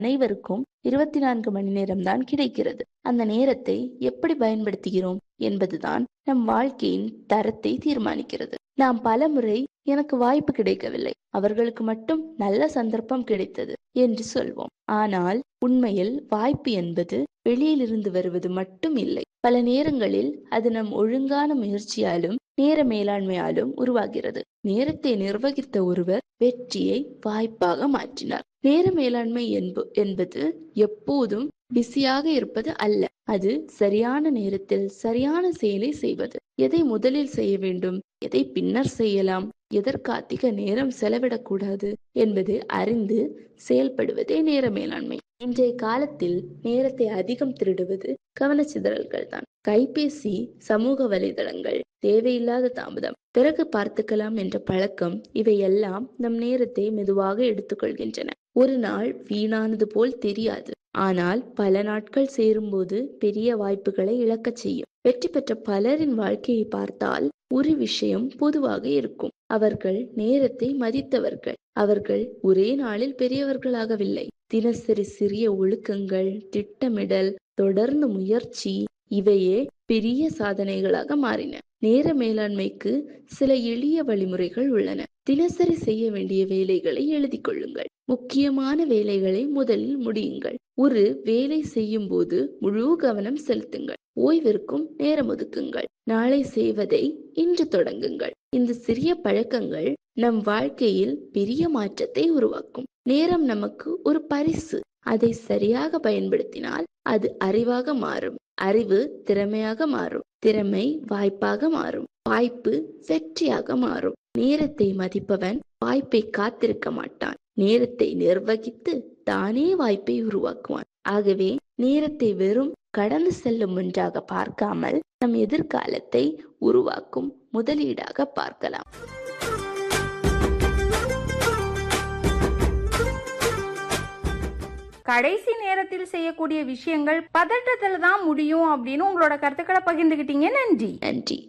அனைவருக்கும் 24 மணி நேரம் தான் கிடைக்கிறது. அந்த நேரத்தை எப்படி பயன்படுத்துகிறோம் என்பதுதான் நம் வாழ்க்கையின் தரத்தை தீர்மானிக்கிறது. நாம் பலமுறை எனக்கு வாய்ப்பு கிடைக்கவில்லை, அவர்களுக்கு மட்டும் நல்ல சந்தர்ப்பம் கிடைத்தது என்று சொல்வோம். ஆனால் உண்மையில் வாய்ப்பு என்பது வெளியிலிருந்து வருவது மட்டும் இல்லை. பல நேரங்களில் அது நம் ஒழுங்கான முயற்சியாலும் நேர மேலாண்மையாலும் உருவாகிறது. நேரத்தை நிர்வகித்த ஒருவர் வெற்றியை வாய்ப்பாக மாற்றினார். நேர மேலாண்மை என்பது எப்போதும் பிஸியாக இருப்பது அல்ல. அது சரியான நேரத்தில் சரியான செயலை செய்வது. எதை முதலில் செய்ய வேண்டும், எதை பின்னர் செய்யலாம், எதற்கு அதிக நேரம் செலவிடக்கூடாது என்பது அறிந்து செயல்படுவதே நேர மேலாண்மை. இன்றைய காலத்தில் நேரத்தை அதிகம் திருடுவது கவனச்சிதறல்கள் தான். கைபேசி, சமூக வலைதளங்கள், தேவையில்லாத தாமதம், பிறகு பார்த்துக்கலாம் என்ற பழக்கம், இவையெல்லாம் நம் நேரத்தை மெதுவாக எடுத்துக்கொள்கின்றன. ஒரு நாள் வீணானது போல் தெரியாது, ஆனால் பல நாட்கள் சேரும்போது பெரிய வாய்ப்புகளை இழக்கச் செய்யும். வெற்றி பெற்ற பலரின் வாழ்க்கையை பார்த்தால் ஒரு விஷயம் பொதுவாக இருக்கும். அவர்கள் நேரத்தை மதித்தவர்கள். அவர்கள் ஒரே நாளில் பெரியவர்களாகவில்லை. தினசரி சிறிய ஒழுக்கங்கள், திட்டமிடல், தொடர்ந்து முயற்சி, இவையே பெரிய சாதனைகளாக மாறின. நேர மேலாண்மைக்கு சில எளிய வழிமுறைகள் உள்ளன. தினசரி செய்ய வேண்டிய வேலைகளை எழுதி கொள்ளுங்கள். முக்கியமான வேலைகளை முதலில் முடியுங்கள். ஒரு வேலை செய்யும் போது முழு கவனம் செலுத்துங்கள். ஓய்விற்கும் நேரம் ஒதுக்குங்கள். நாளை செய்வதை இன்று தொடங்குங்கள். இந்த சிறிய பழக்கங்கள் நம் வாழ்க்கையில் பெரிய மாற்றத்தை உருவாக்கும். நேரம் நமக்கு ஒரு பரிசு. அதை சரியாக பயன்படுத்தினால் அது அறிவாக மாறும். அறிவு திறமையாக மாறும். திறமை வாய்ப்பாக மாறும். வாய்ப்பு வெற்றியாக மாறும். நேரத்தை மதிப்பவன் வாய்ப்பை காத்திருக்க மாட்டான். நேரத்தை நிர்வகித்து தானே வாய்ப்பை உருவாக்குவான். ஆகவே நேரத்தை வெறும் கடந்து செல்லும் ஒன்றாக பார்க்காமல் நம் எதிர்காலத்தை உருவாக்கும் முதலீடாக பார்க்கலாம். கடைசி நேரத்தில் செய்யக்கூடிய விஷயங்கள் பதட்டத்துல தான் முடியும் அப்படின்னு உங்களோட கருத்துக்களை பகிர்ந்துகிட்டீங்க. நன்றி. நன்றி.